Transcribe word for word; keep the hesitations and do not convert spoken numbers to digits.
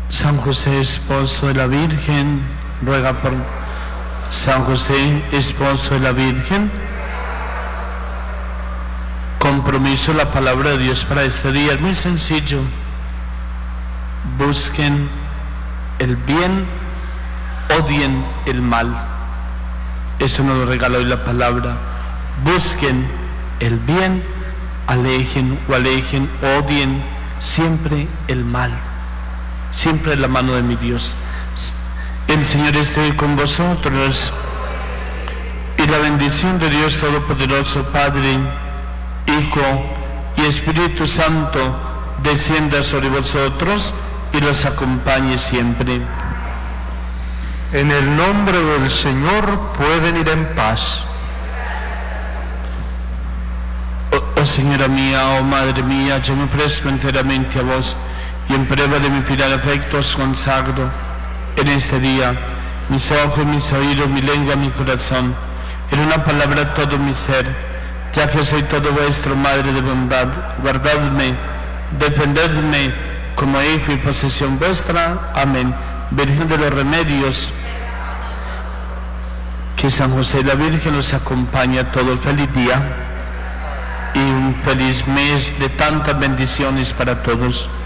San José, esposo de la Virgen, ruega por San José, esposo de la Virgen. Compromiso, la palabra de Dios para este día es muy sencillo. Busquen el bien, odien el mal. Eso nos lo regala hoy la palabra. Busquen el bien, alejen o alejen, odien siempre el mal. Siempre en la mano de mi Dios. El Señor esté con vosotros, y la bendición de Dios Todopoderoso, Padre, Hijo y Espíritu Santo, descienda sobre vosotros y los acompañe siempre. En el nombre del Señor pueden ir en paz. Oh, oh Señora mía, oh Madre mía, yo me presto enteramente a vos, y en prueba de mi piedad afecto os consagro en este día mis ojos, mis oídos, mi lengua, mi corazón, en una palabra todo mi ser, ya que soy todo vuestro, Madre de bondad. Guardadme, defendedme como hijo y posesión vuestra. Amén. Virgen de los remedios, que San José y la Virgen los acompañe a todos. Feliz día y un feliz mes de tantas bendiciones para todos.